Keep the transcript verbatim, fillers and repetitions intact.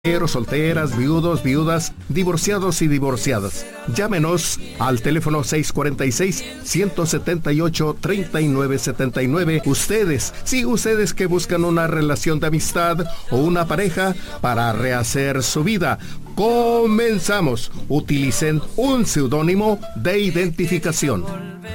Solteras, viudos, viudas, divorciados y divorciadas. Llámenos al teléfono seis cuatro seis, uno siete ocho, tres nueve siete nueve. Ustedes, sí, ustedes que buscan una relación de amistad o una pareja para rehacer su vida. Comenzamos. Utilicen un seudónimo de identificación.